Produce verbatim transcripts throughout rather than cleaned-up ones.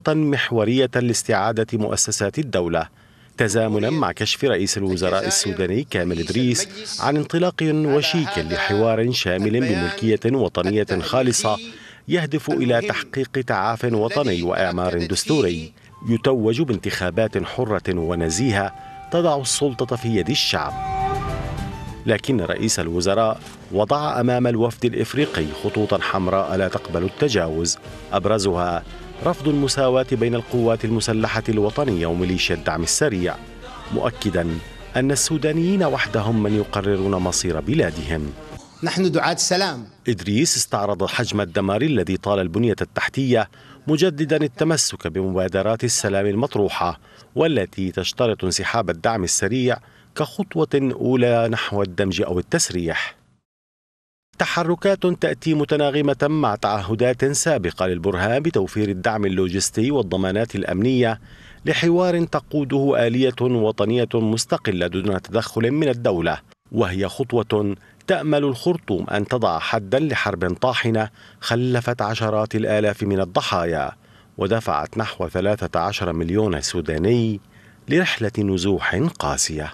محورية لاستعادة مؤسسات الدولة، تزامنا مع كشف رئيس الوزراء السوداني كامل إدريس عن انطلاق وشيك لحوار شامل بملكية وطنية خالصة يهدف إلى تحقيق تعاف وطني وإعمار دستوري يتوج بانتخابات حرة ونزيهة تضع السلطة في يد الشعب. لكن رئيس الوزراء وضع أمام الوفد الإفريقي خطوطا حمراء لا تقبل التجاوز، أبرزها رفض المساواة بين القوات المسلحة الوطنية وميليشيا الدعم السريع، مؤكدا أن السودانيين وحدهم من يقررون مصير بلادهم. نحن دعاة السلام. إدريس استعرض حجم الدمار الذي طال البنية التحتية، مجددا التمسك بمبادرات السلام المطروحة والتي تشترط انسحاب الدعم السريع كخطوة أولى نحو الدمج أو التسريح. تحركات تأتي متناغمة مع تعهدات سابقة للبرهان بتوفير الدعم اللوجستي والضمانات الأمنية لحوار تقوده آلية وطنية مستقلة دون تدخل من الدولة، وهي خطوة تأمل الخرطوم أن تضع حدا لحرب طاحنة خلفت عشرات الآلاف من الضحايا ودفعت نحو ثلاثة عشر مليون سوداني لرحلة نزوح قاسية.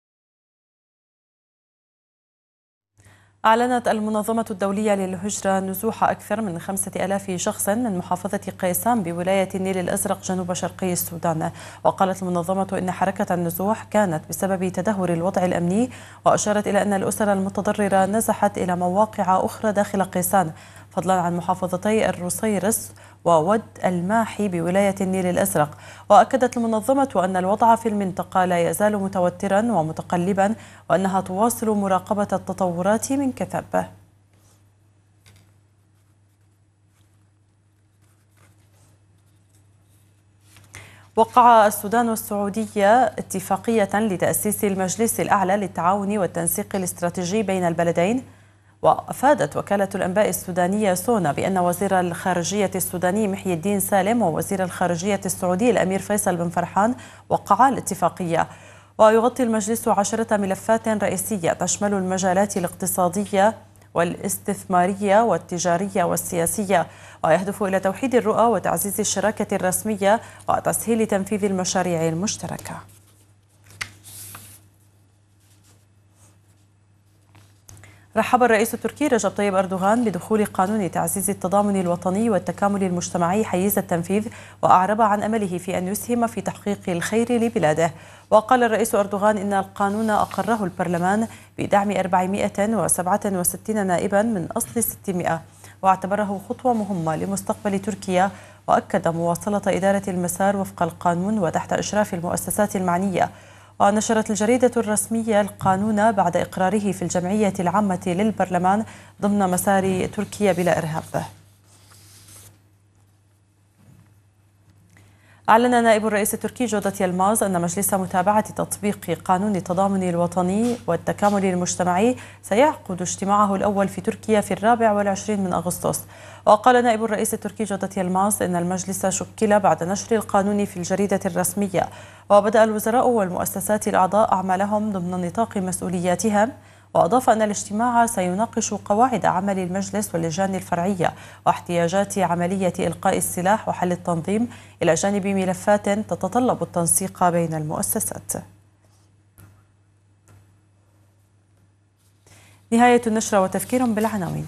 أعلنت المنظمة الدولية للهجرة نزوح أكثر من خمسة آلاف شخص من محافظة قيسان بولاية النيل الأزرق جنوب شرقي السودان. وقالت المنظمة إن حركة النزوح كانت بسبب تدهور الوضع الأمني، وأشارت إلى أن الأسر المتضررة نزحت إلى مواقع أخرى داخل قيسان، فضلا عن محافظتي الرصيرس وود الماحي بولاية النيل الأزرق. وأكدت المنظمة أن الوضع في المنطقة لا يزال متوترا ومتقلبا، وأنها تواصل مراقبة التطورات من كثب. وقع السودان والسعودية اتفاقية لتأسيس المجلس الأعلى للتعاون والتنسيق الاستراتيجي بين البلدين. وأفادت وكالة الأنباء السودانية سونا بأن وزير الخارجية السوداني محي الدين سالم ووزير الخارجية السعودي الأمير فيصل بن فرحان وقعا الاتفاقية. ويغطي المجلس عشرة ملفات رئيسية تشمل المجالات الاقتصادية والاستثمارية والتجارية والسياسية، ويهدف إلى توحيد الرؤى وتعزيز الشراكة الرسمية وتسهيل تنفيذ المشاريع المشتركة. رحب الرئيس التركي رجب طيب أردوغان بدخول قانون تعزيز التضامن الوطني والتكامل المجتمعي حيز التنفيذ، وأعرب عن أمله في أن يسهم في تحقيق الخير لبلاده. وقال الرئيس أردوغان إن القانون أقره البرلمان بدعم أربعمائة وسبعة وستين نائبا من أصل ستمائة، واعتبره خطوة مهمة لمستقبل تركيا، وأكد مواصلة إدارة المسار وفق القانون وتحت إشراف المؤسسات المعنية. ونشرت الجريدة الرسمية القانون بعد إقراره في الجمعية العامة للبرلمان ضمن مسار تركيا بلا إرهاب. أعلن نائب الرئيس التركي جودة يلماز أن مجلس متابعة تطبيق قانون التضامن الوطني والتكامل المجتمعي سيعقد اجتماعه الأول في تركيا في الرابع والعشرين من أغسطس. وقال نائب الرئيس التركي جودة يلماز إن المجلس شكل بعد نشر القانون في الجريدة الرسمية، وبدأ الوزراء والمؤسسات الأعضاء أعمالهم ضمن نطاق مسؤولياتهم. وأضاف أن الاجتماع سيناقش قواعد عمل المجلس واللجان الفرعية واحتياجات عملية إلقاء السلاح وحل التنظيم، إلى جانب ملفات تتطلب التنسيق بين المؤسسات. نهاية النشرة وتفكير بالعناوين.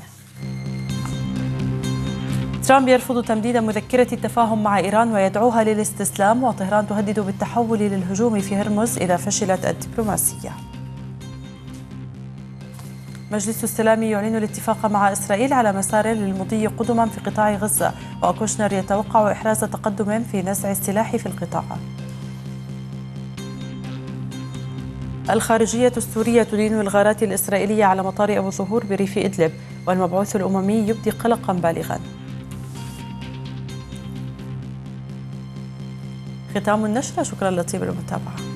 ترامب يرفض تمديد مذكرة التفاهم مع إيران ويدعوها للاستسلام، وطهران تهدد بالتحول للهجوم في هرمز إذا فشلت الدبلوماسية. مجلس السلام يعلن الاتفاق مع إسرائيل على مسار للمضي قدما في قطاع غزة، وكوشنر يتوقع إحراز تقدم في نزع السلاح في القطاع. الخارجية السورية تدين الغارات الإسرائيلية على مطار أبو ظهور بريف إدلب، والمبعوث الأممي يبدي قلقا بالغا. ختام النشرة، شكرا لطيب المتابعة.